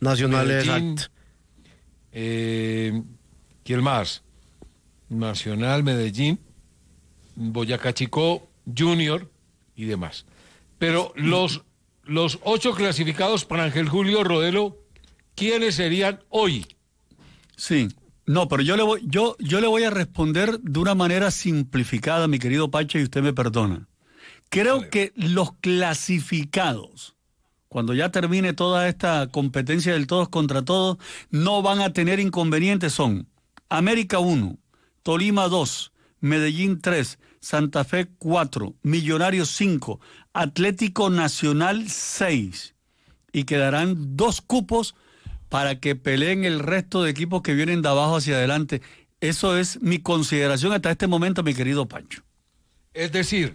Nacional, Medellín, exacto. ¿Quién más? Nacional, Medellín, Boyacá Chicó, Junior y demás. Pero los 8 clasificados para Ángel Julio Rodelo, ¿quiénes serían hoy? Sí. No, pero yo le voy a responder de una manera simplificada, mi querido Pacho, y usted me perdona. Creo Vale. que los clasificados, cuando ya termine toda esta competencia del todos contra todos, no van a tener inconvenientes. Son América 1, Tolima 2, Medellín 3, Santa Fe 4, Millonarios 5, Atlético Nacional 6. Y quedarán 2 cupos para que peleen el resto de equipos que vienen de abajo hacia adelante. Eso es mi consideración hasta este momento, mi querido Pancho. Es decir,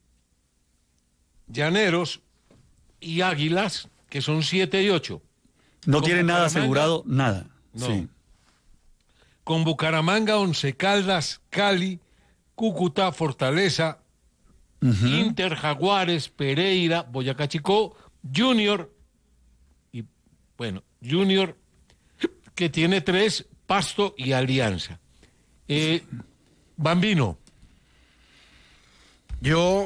Llaneros y Águilas, que son 7 y 8. No ¿Con tienen nada Bucaramanga? asegurado, nada. No. Sí. Con Bucaramanga, Once Caldas, Cali, Cúcuta, Fortaleza, Inter, Jaguares, Pereira, Boyacá Chicó, Junior, y bueno, Junior, que tiene 3, Pasto y Alianza. Bambino. Yo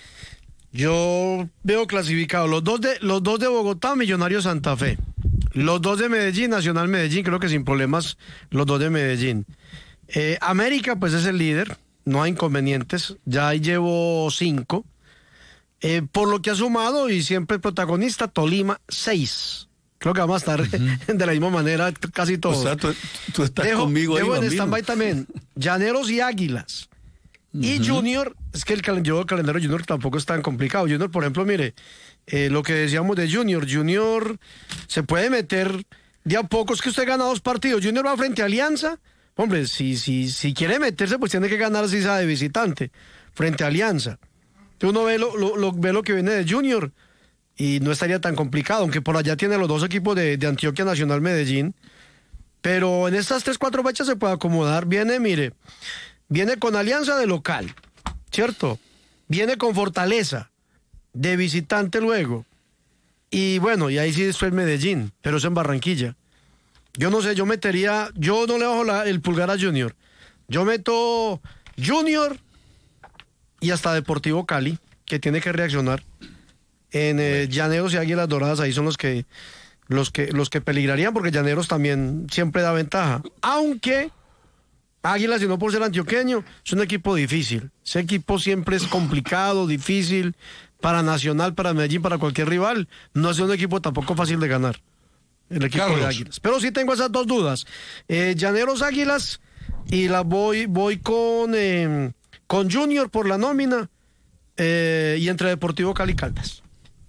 veo clasificados los dos de Bogotá, Millonarios Santa Fe. Los 2 de Medellín, Nacional Medellín, creo que sin problemas, los 2 de Medellín. América, pues es el líder, no hay inconvenientes, ya ahí llevo 5. Por lo que ha sumado y siempre protagonista, Tolima, 6. Creo que vamos a estar de la misma manera casi todos. O sea, tú estás conmigo ahí, dejo en Bambino. stand-by también Llaneros y Águilas. Y Junior, es que el calendario Junior tampoco es tan complicado. Junior, por ejemplo, mire, lo que decíamos de Junior se puede meter de a poco. Es que usted gana 2 partidos. Junior va frente a Alianza. Hombre, si quiere meterse, pues tiene que ganar si sea de visitante, frente a Alianza. Entonces uno ve lo que viene de Junior y no estaría tan complicado, aunque por allá tiene los 2 equipos de Antioquia, Nacional, Medellín. Pero en estas 3-4 fechas se puede acomodar. Viene con Alianza de local, ¿cierto? Viene con Fortaleza de visitante luego. Y bueno, y ahí sí después Medellín, pero es en Barranquilla. Yo no sé, yo no le bajo el pulgar a Junior. Yo meto Junior y hasta Deportivo Cali, que tiene que reaccionar. En Llaneros y Águilas Doradas, ahí son los que peligrarían, porque Llaneros también siempre da ventaja. Aunque Águilas, si no por ser antioqueño, es un equipo difícil. Ese equipo siempre es complicado, difícil, para Nacional, para Medellín, para cualquier rival. No es un equipo tampoco fácil de ganar, el equipo Carlos. de Águilas. Pero sí tengo esas 2 dudas. Llaneros, Águilas, y voy con Junior por la nómina, y entre Deportivo Cali y Caldas.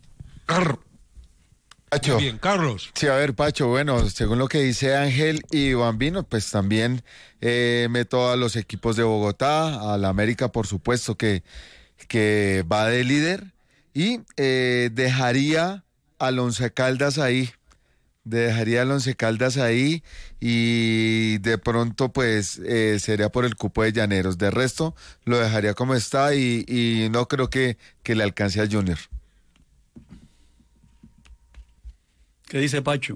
Pacho. Bien, Carlos. Sí, a ver, Pacho, bueno, según lo que dice Ángel y Bambino, pues también meto a los equipos de Bogotá, a la América, por supuesto, que va de líder, y dejaría al Once Caldas ahí. Y de pronto pues sería por el cupo de Llaneros. De resto lo dejaría como está y no creo que le alcance a Junior. ¿Qué dice Pacho?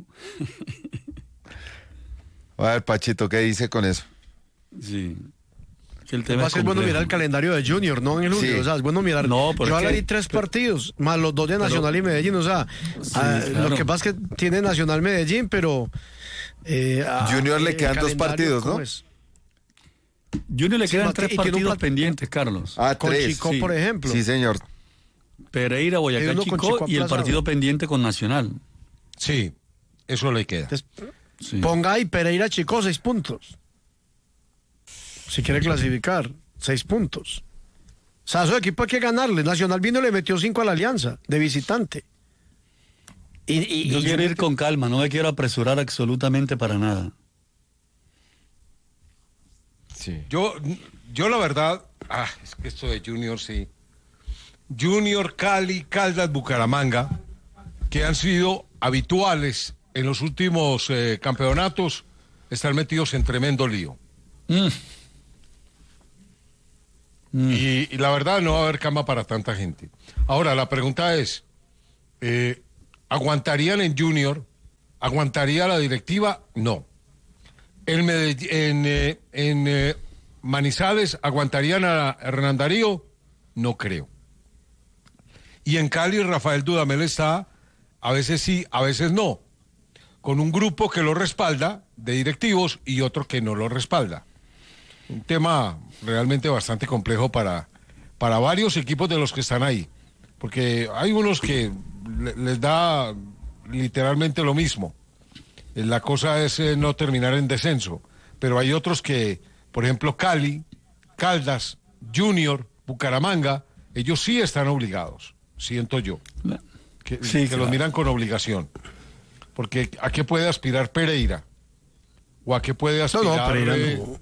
A ver, Pachito, ¿qué dice con eso? Sí. Que el tema Además es bueno mirar el calendario de Junior, no en el Junior. Sí. O sea, es bueno mirar. No, pero yo es que- hablaré 3 partidos, más los 2 de Nacional y Medellín. O sea, claro. lo que pasa es que tiene Nacional Medellín, pero Junior le el quedan 2 calendario, partidos, ¿cómo ¿no? es? Junior le quedan Sí, 3 y tiene un partidos plat- pendientes, Carlos. Con 3. Chico, sí. por ejemplo. Sí, señor. Pereira, Hay Boyacá uno con Chicó Chico y el aplazado. partido pendiente con Nacional. Sí, eso le queda. Entonces, Sí. ponga ahí Pereira Chico 6 puntos. Si quiere clasificar, 6 puntos. O sea, esos equipos hay que ganarle. Nacional vino y le metió 5 a la Alianza, de visitante. Yo quiero ir con calma, no me quiero apresurar absolutamente para nada. Sí. Yo la verdad, es que esto de Junior sí. Junior, Cali, Caldas, Bucaramanga, que han sido habituales en los últimos campeonatos, están metidos en tremendo lío. Y la verdad no va a haber cama para tanta gente. Ahora, la pregunta es, ¿aguantarían en Junior ¿Aguantaría la directiva? No. En Manizales, ¿aguantarían a Hernán Darío? No creo. Y en Cali, Rafael Dudamel está, a veces sí, a veces no, con un grupo que lo respalda, de directivos, y otro que no lo respalda. Un tema realmente bastante complejo para varios equipos de los que están ahí, porque hay unos que les da literalmente lo mismo. La cosa es no terminar en descenso, pero hay otros que, por ejemplo, Cali, Caldas, Junior, Bucaramanga, ellos sí están obligados, siento yo, que claro, los miran con obligación, porque ¿a qué puede aspirar Pereira? ¿O a qué puede aspirar? Pereira no.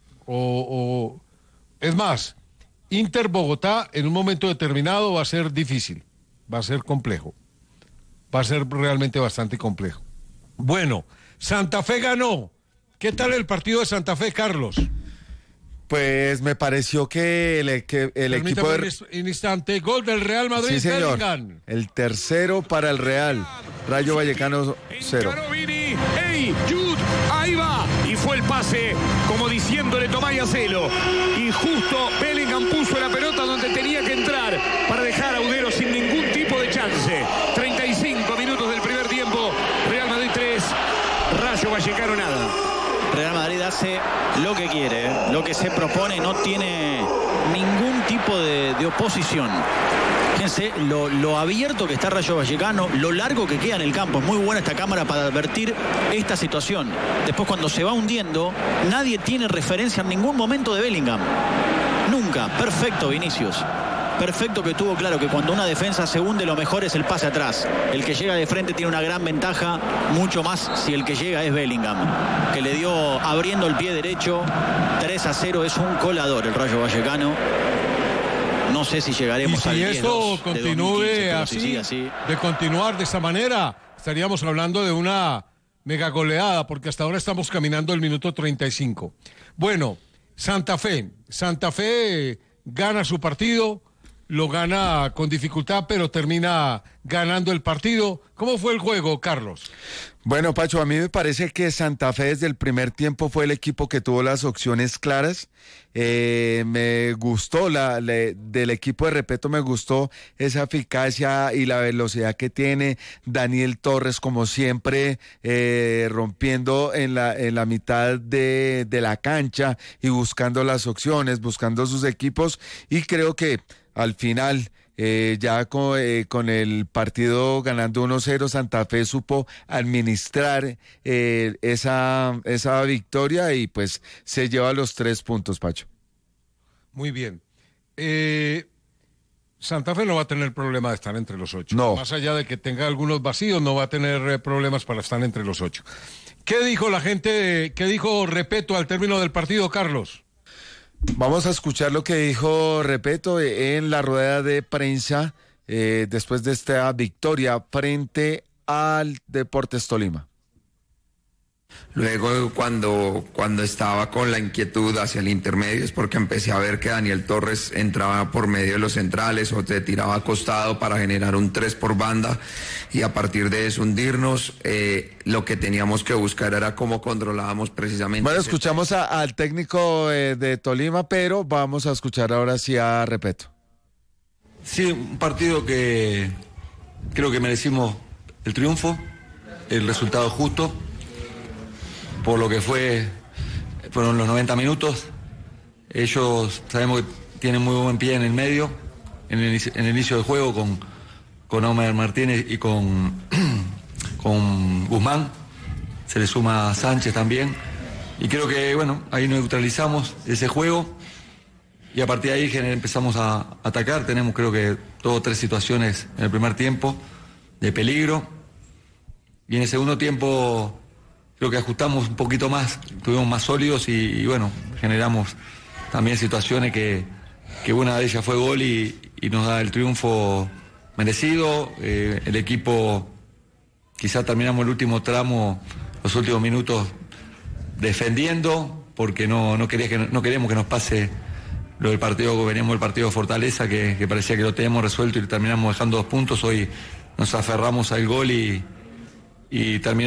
Es más, Inter Bogotá en un momento determinado va a ser difícil, va a ser complejo, va a ser realmente bastante complejo. Bueno, Santa Fe ganó. ¿Qué tal el partido de Santa Fe, Carlos? Pues me pareció que el equipo de... Un instante, gol del Real Madrid. Sí, señor. Bellingham. El tercero para el Real. Rayo Vallecano 0. Vini, ¡ey, Jude! Ahí va. Y fue el pase, como diciéndole tomá y hacelo. Y justo Bellingham puso la pelota donde tenía que entrar para dejar a Udero sin ningún tipo de chance. 35 minutos del primer tiempo. Real Madrid 3, Rayo Vallecano nada. Real Madrid hace lo que quiere, lo que se propone, no tiene ningún tipo de oposición. Fíjense lo abierto que está Rayo Vallecano, lo largo que queda en el campo. Es muy buena esta cámara para advertir esta situación. Después, cuando se va hundiendo, nadie tiene referencia en ningún momento de Bellingham. Nunca. Perfecto, Vinicius. Perfecto, que tuvo claro que cuando una defensa se hunde, lo mejor es el pase atrás. El que llega de frente tiene una gran ventaja, mucho más si el que llega es Bellingham, que le dio abriendo el pie derecho. 3-0, es un colador el Rayo Vallecano. No sé si llegaremos al 10-2 y si esto continúe así, de continuar de esta manera, estaríamos hablando de una mega goleada, porque hasta ahora estamos caminando el minuto 35. Bueno, Santa Fe gana su partido, lo gana con dificultad, pero termina ganando el partido. ¿Cómo fue el juego, Carlos? Bueno, Pacho, a mí me parece que Santa Fe desde el primer tiempo fue el equipo que tuvo las opciones claras. Me gustó del equipo de Repeto, me gustó esa eficacia y la velocidad que tiene Daniel Torres, como siempre, rompiendo en la mitad de la cancha y buscando las opciones, buscando sus equipos, y creo que al final, ya con el partido ganando 1-0, Santa Fe supo administrar esa victoria y pues se lleva los 3 puntos, Pacho. Muy bien. Santa Fe no va a tener problema de estar entre los 8. No. Más allá de que tenga algunos vacíos, no va a tener problemas para estar entre los 8. ¿Qué dijo la gente? ¿Qué dijo Repeto al término del partido, Carlos? Vamos a escuchar lo que dijo Repeto en la rueda de prensa después de esta victoria frente al Deportes Tolima. Luego, cuando estaba con la inquietud hacia el intermedio, es porque empecé a ver que Daniel Torres entraba por medio de los centrales o te tiraba acostado para generar un 3 por banda, y a partir de eso hundirnos. Lo que teníamos que buscar era cómo controlábamos precisamente. Bueno, escuchamos al técnico de Tolima, pero vamos a escuchar ahora sí a Repeto. Sí, un partido que creo que merecimos el triunfo, el resultado justo, por lo que fueron los 90 minutos. Ellos sabemos que tienen muy buen pie en el medio, en el inicio del juego con Omar Martínez y con Guzmán. Se le suma Sánchez también. Y creo que, bueno, ahí neutralizamos ese juego y a partir de ahí empezamos a atacar. Tenemos, creo que, 2 o 3 situaciones en el primer tiempo de peligro. Y en el segundo tiempo creo que ajustamos un poquito más, estuvimos más sólidos y bueno, generamos también situaciones que una de ellas fue gol y nos da el triunfo merecido. El equipo, quizá terminamos el último tramo, los últimos minutos defendiendo, porque no queremos que nos pase lo del partido, veníamos del partido de Fortaleza, que parecía que lo teníamos resuelto y terminamos dejando 2 puntos. Hoy nos aferramos al gol y terminamos